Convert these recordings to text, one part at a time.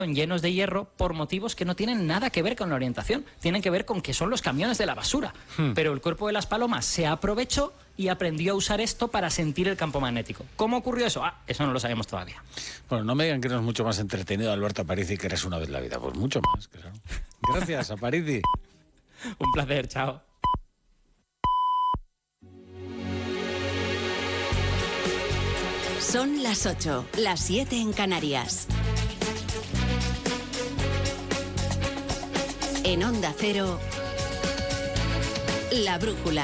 llenos de hierro por motivos que no tienen nada que ver con la orientación, tienen que ver con que son los camiones de la basura. Pero el cuerpo de las palomas se aprovechó y aprendió a usar esto para sentir el campo magnético. ¿Cómo ocurrió eso? Eso no lo sabemos todavía. Bueno, no me digan que no es mucho más entretenido, Alberto Aparici, que eres una vez la vida. Pues mucho más, claro. Gracias, Aparici. Un placer, chao. Son las 8, las 7 en Canarias. En Onda Cero, La Brújula.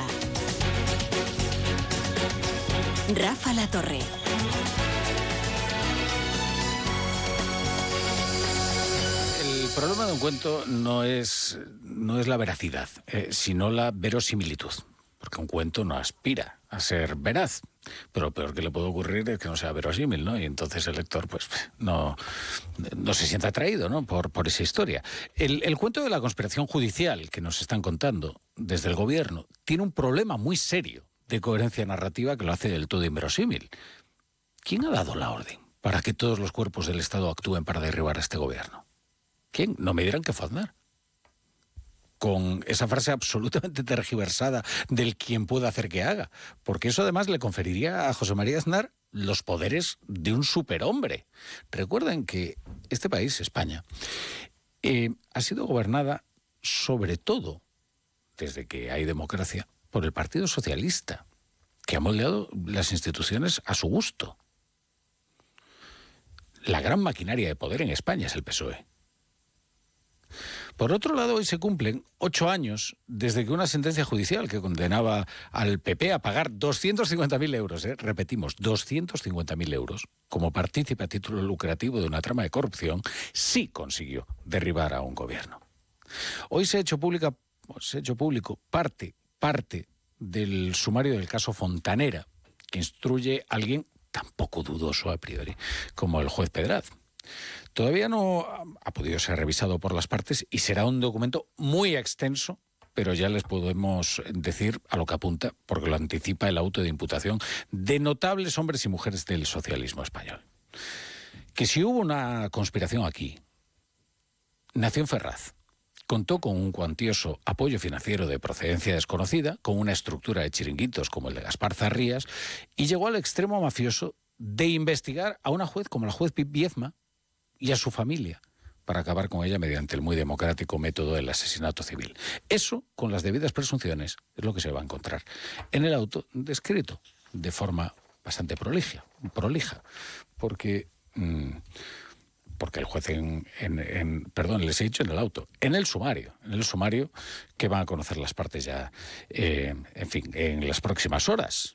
Rafa La Torre. El problema de un cuento no es la veracidad, sino la verosimilitud. Porque un cuento no aspira a ser veraz. Pero lo peor que le puede ocurrir es que no sea verosímil, ¿no? Y entonces el lector pues no se sienta atraído, ¿no? por esa historia. El cuento de la conspiración judicial que nos están contando desde el gobierno tiene un problema muy serio de coherencia narrativa que lo hace del todo inverosímil. ¿Quién ha dado la orden para que todos los cuerpos del Estado actúen para derribar a este gobierno? ¿Quién? No me dirán que fue Aznar. Con esa frase absolutamente tergiversada del quien pueda hacer que haga, porque eso además le conferiría a José María Aznar los poderes de un superhombre. Recuerden que este país, España, ha sido gobernada sobre todo, desde que hay democracia, por el Partido Socialista, que ha moldeado las instituciones a su gusto. La gran maquinaria de poder en España es el PSOE. Por otro lado, hoy se cumplen 8 años desde que una sentencia judicial que condenaba al PP a pagar 250.000 euros, repetimos, 250.000 euros, como partícipe a título lucrativo de una trama de corrupción, sí consiguió derribar a un gobierno. Hoy se ha hecho público parte del sumario del caso Fontanera, que instruye a alguien tan poco dudoso a priori como el juez Pedraz. Todavía no ha podido ser revisado por las partes y será un documento muy extenso, pero ya les podemos decir a lo que apunta, porque lo anticipa el auto de imputación de notables hombres y mujeres del socialismo español. Que si hubo una conspiración aquí, nació en Ferraz, contó con un cuantioso apoyo financiero de procedencia desconocida, con una estructura de chiringuitos como el de Gaspar Zarrías, y llegó al extremo mafioso de investigar a una juez como la juez Viezma, y a su familia, para acabar con ella mediante el muy democrático método del asesinato civil. Eso, con las debidas presunciones, es lo que se va a encontrar en el auto descrito de forma bastante prolija, porque el juez perdón, les he dicho en el auto, en el sumario que van a conocer las partes ya, en las próximas horas.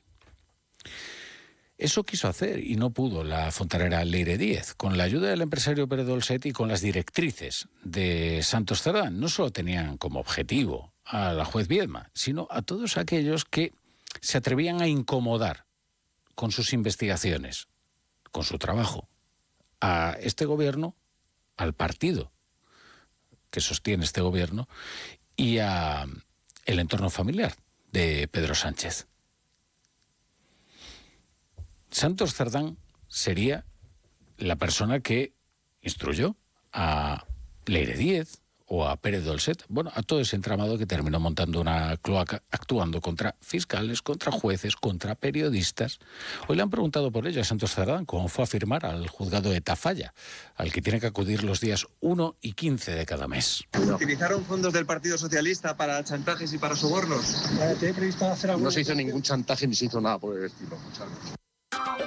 Eso quiso hacer y no pudo la fontanera Leire Díez. Con la ayuda del empresario Pere Dolcet y con las directrices de Santos Cerdán, no solo tenían como objetivo a la juez Viedma, sino a todos aquellos que se atrevían a incomodar con sus investigaciones, con su trabajo, a este gobierno, al partido que sostiene este gobierno y a el entorno familiar de Pedro Sánchez. Santos Cerdán sería la persona que instruyó a Leire Díez o a Pérez Dolcet, a todo ese entramado que terminó montando una cloaca actuando contra fiscales, contra jueces, contra periodistas. Hoy le han preguntado por ello a Santos Cerdán, cómo fue a firmar al juzgado de Tafalla, al que tiene que acudir los días 1 y 15 de cada mes. ¿Utilizaron fondos del Partido Socialista para chantajes y para sobornos? ¿Tiene previsto hacer algo? No se hizo ningún chantaje ni se hizo nada por el estilo.